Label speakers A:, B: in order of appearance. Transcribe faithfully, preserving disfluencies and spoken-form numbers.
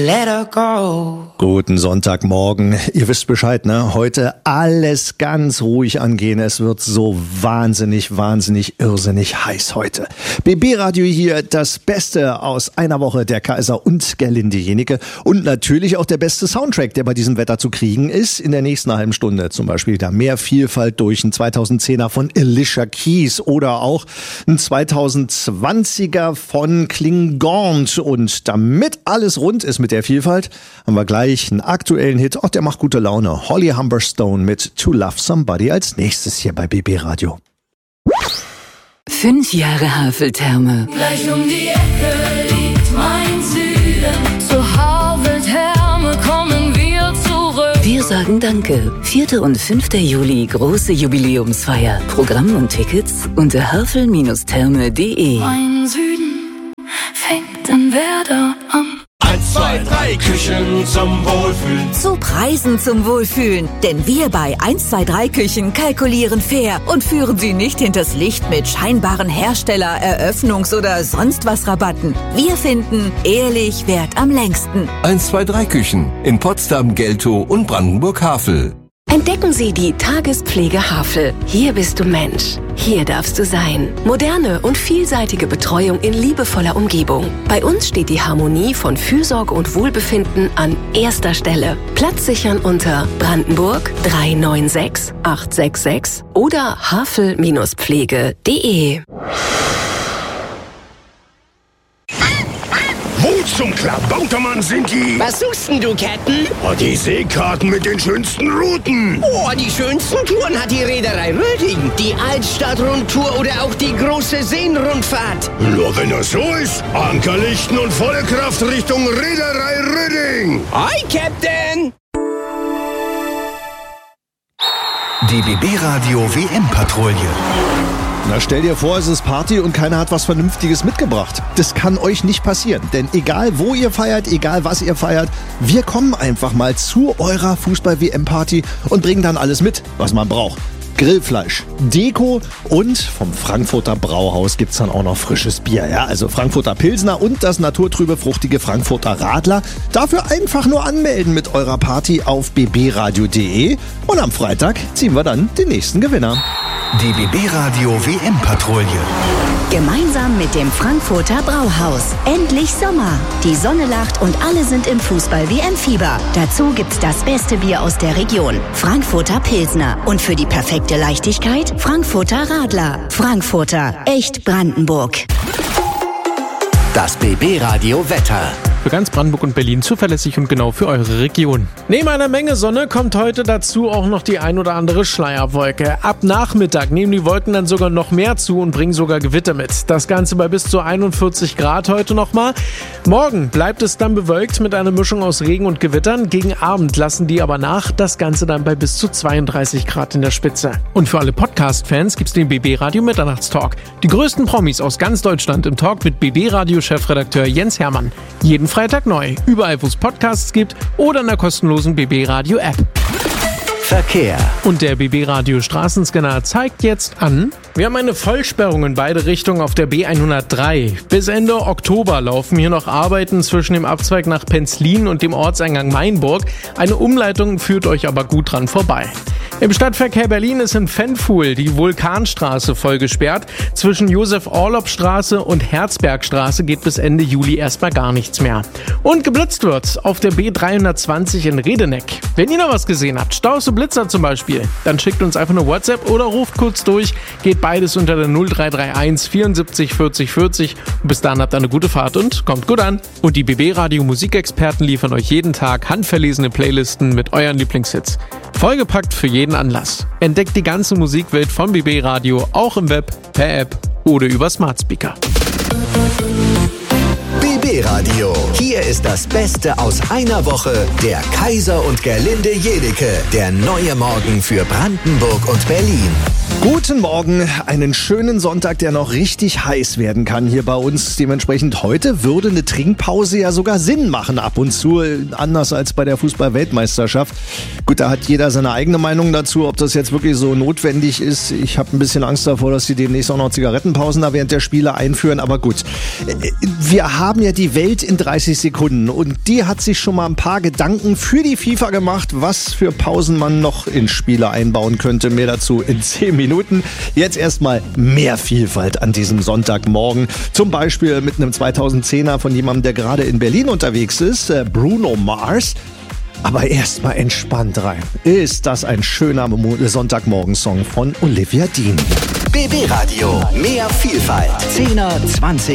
A: Let her go.
B: Guten Sonntagmorgen. Ihr wisst Bescheid, ne? Heute alles ganz ruhig angehen. Es wird so wahnsinnig, wahnsinnig, irrsinnig heiß heute. B B Radio hier, das Beste aus einer Woche, der Kaiser und Gerlinde Jenike. Und natürlich auch der beste Soundtrack, der bei diesem Wetter zu kriegen ist. In der nächsten halben Stunde zum Beispiel da mehr Vielfalt durch ein zweitausendzehner von Alicia Keys oder auch ein zweitausendzwanziger von Klingant. Und damit alles rund ist mit der Vielfalt, haben wir gleich einen aktuellen Hit. Auch der macht gute Laune. Holly Humberstone mit To Love Somebody als nächstes hier bei B B Radio.
C: Fünf Jahre Haveltherme.
D: Gleich um die Ecke liegt mein Süden. Zur Haveltherme kommen wir zurück.
C: Wir sagen Danke. vierter und fünfter Juli, große Jubiläumsfeier. Programm und Tickets unter havel Bindestrich therme punkt de.
D: Mein Süden fängt in Werder an.
E: Eins, zwei, drei Küchen zum Wohlfühlen.
F: Zu Preisen zum Wohlfühlen. Denn wir bei eins zwei drei Küchen kalkulieren fair und führen Sie nicht hinters Licht mit scheinbaren Hersteller-, Eröffnungs- oder sonst was Rabatten. Wir finden, ehrlich währt am längsten.
G: eins zwei drei Küchen in Potsdam, Geltow und Brandenburg-Havel.
H: Entdecken Sie die Tagespflege Havel. Hier bist du Mensch. Hier darfst du sein. Moderne und vielseitige Betreuung in liebevoller Umgebung. Bei uns steht die Harmonie von Fürsorge und Wohlbefinden an erster Stelle. Platz sichern unter Brandenburg drei neun sechs acht sechs sechs oder havel Bindestrich pflege punkt de.
E: Wo zum Klabautermann sind die?
I: Was suchst denn du, Captain?
E: Oh, die Seekarten mit den schönsten Routen.
I: Oh, die schönsten Touren hat die Reederei Röding. Die Altstadtrundtour oder auch die große Seenrundfahrt.
E: Nur wenn das so ist, Ankerlichten und volle Kraft Richtung Reederei Röding.
I: Hi, Captain!
G: Die B B Radio W M-Patrouille.
B: Na, stell dir vor, es ist Party und keiner hat was Vernünftiges mitgebracht. Das kann euch nicht passieren, denn egal wo ihr feiert, egal was ihr feiert, wir kommen einfach mal zu eurer Fußball-W M-Party und bringen dann alles mit, was man braucht. Grillfleisch, Deko und vom Frankfurter Brauhaus gibt's dann auch noch frisches Bier. Ja, also Frankfurter Pilsner und das naturtrübe, fruchtige Frankfurter Radler. Dafür einfach nur anmelden mit eurer Party auf b b radio punkt de und am Freitag ziehen wir dann den nächsten Gewinner.
G: Die B B Radio W M-Patrouille.
F: Gemeinsam mit dem Frankfurter Brauhaus. Endlich Sommer. Die Sonne lacht und alle sind im Fußball-W M-Fieber. Dazu gibt's das beste Bier aus der Region. Frankfurter Pilsner. Und für die perfekte Leichtigkeit Frankfurter Radler. Frankfurter. Echt Brandenburg.
J: Das B B Radio Wetter.
K: Für ganz Brandenburg und Berlin zuverlässig und genau für eure Region. Neben einer Menge Sonne kommt heute dazu auch noch die ein oder andere Schleierwolke. Ab Nachmittag nehmen die Wolken dann sogar noch mehr zu und bringen sogar Gewitter mit. Das Ganze bei bis zu einundvierzig Grad heute nochmal. Morgen bleibt es dann bewölkt mit einer Mischung aus Regen und Gewittern. Gegen Abend lassen die aber nach. Das Ganze dann bei bis zu zweiunddreißig Grad in der Spitze. Und für alle Podcast-Fans gibt's den B B Radio Mitternachtstalk. Die größten Promis aus ganz Deutschland im Talk mit B B Radio Chefredakteur Jens Hermann. Jeden Freitag neu. Überall, wo es Podcasts gibt oder in der kostenlosen B B Radio App.
J: Verkehr.
K: Und der B B Radio Straßenscanner zeigt jetzt an: Wir haben eine Vollsperrung in beide Richtungen auf der B hundertdrei. Bis Ende Oktober laufen hier noch Arbeiten zwischen dem Abzweig nach Penzlin und dem Ortseingang Mainburg. Eine Umleitung führt euch aber gut dran vorbei. Im Stadtverkehr Berlin ist in Pfennfuhl die Vulkanstraße voll gesperrt. Zwischen Josef-Orlopp-Straße und Herzbergstraße geht bis Ende Juli erstmal gar nichts mehr. Und geblitzt wird auf der B dreihundertzwanzig in Redeneck. Wenn ihr noch was gesehen habt, Staus und Blitzer zum Beispiel, dann schickt uns einfach eine WhatsApp oder ruft kurz durch. Geht beides unter der null drei drei eins vierundsiebzig vierzig vierzig. Und bis dahin habt ihr eine gute Fahrt und kommt gut an. Und die B B Radio Musikexperten liefern euch jeden Tag handverlesene Playlisten mit euren Lieblingshits. Vollgepackt für jeden Anlass. Entdeckt die ganze Musikwelt von B B Radio auch im Web, per App oder über Smart Speaker.
J: B B Radio. Hier ist das Beste aus einer Woche. Der Kaiser und Gerlinde Jenike. Der neue Morgen für Brandenburg und Berlin.
B: Guten Morgen, einen schönen Sonntag, der noch richtig heiß werden kann hier bei uns. Dementsprechend heute würde eine Trinkpause ja sogar Sinn machen ab und zu, anders als bei der Fußball-Weltmeisterschaft. Gut, da hat jeder seine eigene Meinung dazu, ob das jetzt wirklich so notwendig ist. Ich habe ein bisschen Angst davor, dass sie demnächst auch noch Zigarettenpausen da während der Spiele einführen, aber gut. Wir haben ja die Welt in dreißig Sekunden und die hat sich schon mal ein paar Gedanken für die FIFA gemacht, was für Pausen man noch in Spiele einbauen könnte. Mehr dazu in zehn Minuten. Jetzt erstmal mehr Vielfalt an diesem Sonntagmorgen. Zum Beispiel mit einem zweitausendzehner von jemandem, der gerade in Berlin unterwegs ist, Bruno Mars. Aber erstmal entspannt rein. Ist das ein schöner Sonntagmorgen-Song von Olivia Dean.
J: B B Radio, mehr Vielfalt. zehner, zwanziger